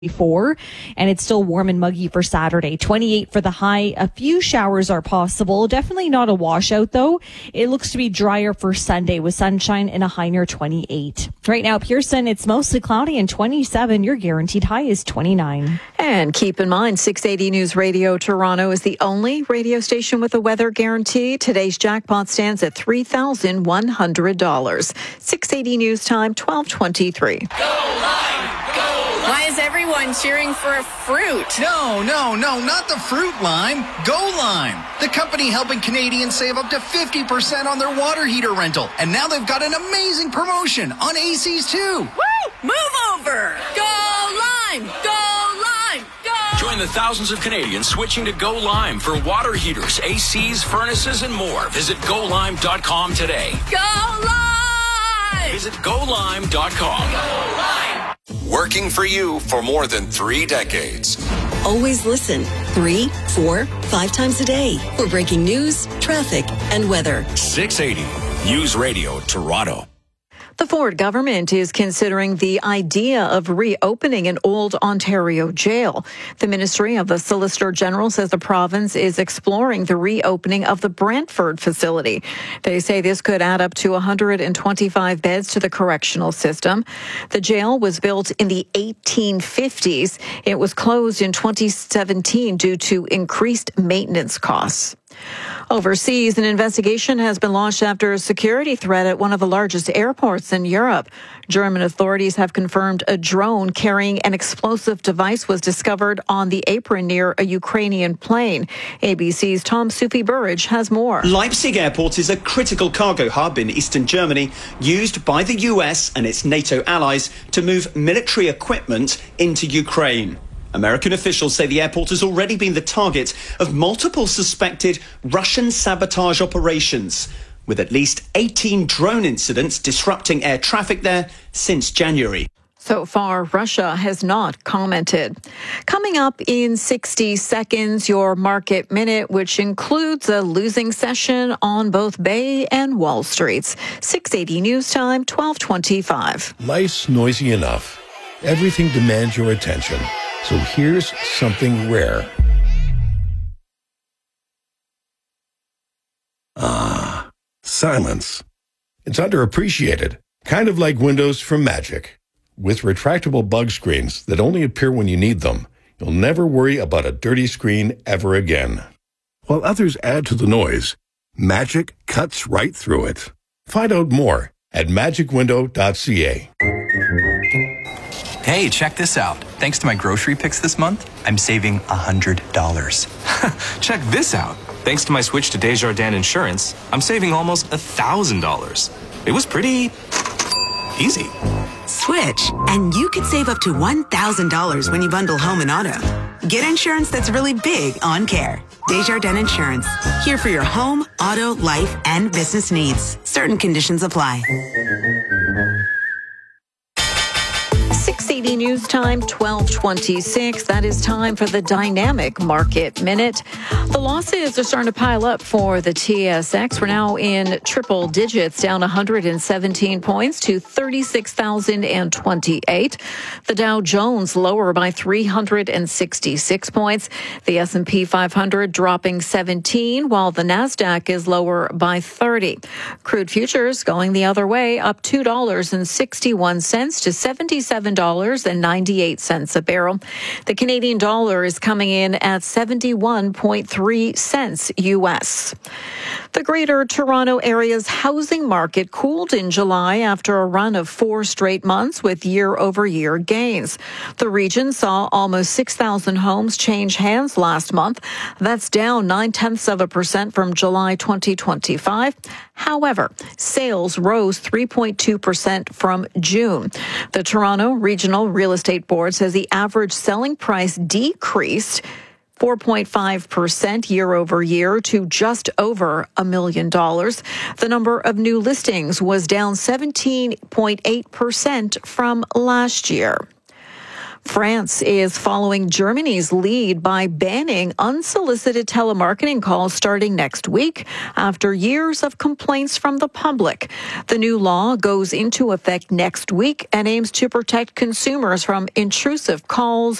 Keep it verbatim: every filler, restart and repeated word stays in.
Four, and it's still warm and muggy for Saturday. twenty-eight for the high. A few showers are possible. Definitely not a washout, though. It looks to be drier for Sunday with sunshine and a high near twenty-eight. Right now, Pearson, it's mostly cloudy and twenty-seven. Your guaranteed high is twenty-nine. And keep in mind, six eighty News Radio Toronto is the only radio station with a weather guarantee. Today's jackpot stands at three thousand one hundred dollars. six eighty News Time, twelve twenty-three. Go Lime! Go Lime! Why is everyone cheering for a fruit? No, no, no, not the fruit lime. Go Lime, the company helping Canadians save up to fifty percent on their water heater rental. And now they've got an amazing promotion on A Cs too. Woo! Move over! Go Lime! Go Lime! Go! Join the thousands of Canadians switching to Go Lime for water heaters, A Cs, furnaces, and more. Visit go lime dot com today. Go Lime! Visit go lime dot com. Go Lime! Working for you for more than three decades. Always listen three, four, five times a day for breaking news, traffic, and weather. six eighty News Radio Toronto. The Ford government is considering the idea of reopening an old Ontario jail. The Ministry of the Solicitor General says the province is exploring the reopening of the Brantford facility. They say this could add up to one hundred twenty-five beds to the correctional system. The jail was built in the eighteen fifties. It was closed in twenty seventeen due to increased maintenance costs. Overseas, an investigation has been launched after a security threat at one of the largest airports in Europe. German authorities have confirmed a drone carrying an explosive device was discovered on the apron near a Ukrainian plane. A B C's Tom Sufi-Burridge has more. Leipzig Airport is a critical cargo hub in eastern Germany used by the U S and its NATO allies to move military equipment into Ukraine. American officials say the airport has already been the target of multiple suspected Russian sabotage operations, with at least eighteen drone incidents disrupting air traffic there since January. So far, Russia has not commented. Coming up in sixty seconds, your Market Minute, which includes a losing session on both Bay and Wall Streets. six eighty News Time, twelve twenty-five. Life's noisy enough. Everything demands your attention. So here's something rare. Ah, silence. It's underappreciated, kind of like windows from Magic. With retractable bug screens that only appear when you need them, you'll never worry about a dirty screen ever again. While others add to the noise, Magic cuts right through it. Find out more at magic window dot c a. Hey, check this out. Thanks to my grocery picks this month, I'm saving one hundred dollars. Check this out. Thanks to my switch to Desjardins Insurance, I'm saving almost one thousand dollars. It was pretty easy. Switch, and you could save up to one thousand dollars when you bundle home and auto. Get insurance that's really big on care. Desjardins Insurance. Here for your home, auto, life, and business needs. Certain conditions apply. six eighty News Time, twelve twenty-six. That is time for the Dynamic Market Minute. The losses are starting to pile up for the T S X. We're now in triple digits, down one hundred seventeen points to thirty-six thousand twenty-eight. The Dow Jones lower by three hundred sixty-six points. The S and P five hundred dropping seventeen, while the NASDAQ is lower by thirty. Crude futures going the other way, up two dollars and sixty-one cents to seventy-seven dollars and ninety-eight cents a barrel. The Canadian dollar is coming in at seventy-one point three cents U S. The Greater Toronto Area's housing market cooled in July after a run of four straight months with year-over-year gains. The region saw almost six thousand homes change hands last month. That's down nine-tenths of a percent from July twenty twenty-five. However, sales rose three point two percent from June. The Toronto Regional Real Estate Board says the average selling price decreased four point five percent year over year to just over a million dollars. The number of new listings was down seventeen point eight percent from last year. France is following Germany's lead by banning unsolicited telemarketing calls starting next week after years of complaints from the public. The new law goes into effect next week and aims to protect consumers from intrusive calls